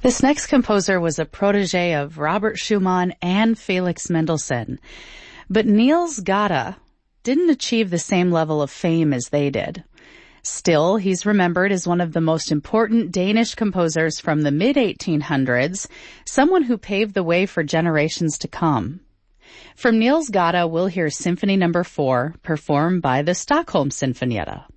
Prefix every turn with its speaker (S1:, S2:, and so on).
S1: This next composer was a protege of Robert Schumann and Felix Mendelssohn. But Niels Gade didn't achieve the same level of fame as they did. Still, he's remembered as one of the most important Danish composers from the mid-1800s, someone who paved the way for generations to come. From Niels Gade, we'll hear Symphony No. 4, performed by the Stockholm Sinfonietta.